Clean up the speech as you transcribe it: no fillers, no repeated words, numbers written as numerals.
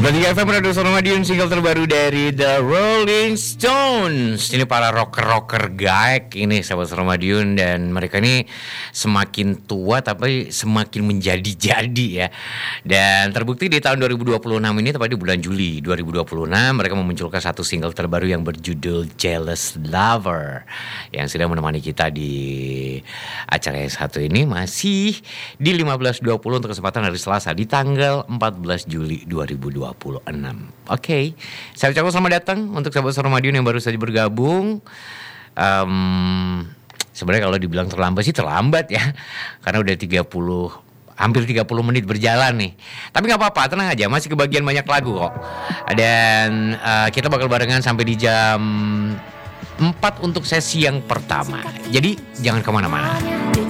Berarti FM Produser Madiun, single terbaru dari The Rolling Stones. Ini para rocker-rocker gaek ini sahabat Madiun, dan mereka ini semakin tua tapi semakin menjadi-jadi ya. Dan terbukti di tahun 2026 ini, tepat di bulan Juli 2026, mereka memunculkan satu single terbaru yang berjudul Jealous Lover, yang sudah menemani kita di acara S1 ini masih di 15.20 untuk kesempatan hari Selasa di tanggal 14 Juli 2026. Oke, saya ucapkan selamat datang untuk sahabat Madiun yang baru saja bergabung. Sebenarnya kalau dibilang terlambat sih terlambat ya, karena udah hampir 30 menit berjalan nih. Tapi gak apa-apa, tenang aja, masih kebagian banyak lagu kok. Dan kita bakal barengan sampai di jam 4 untuk sesi yang pertama. Jadi jangan kemana-mana.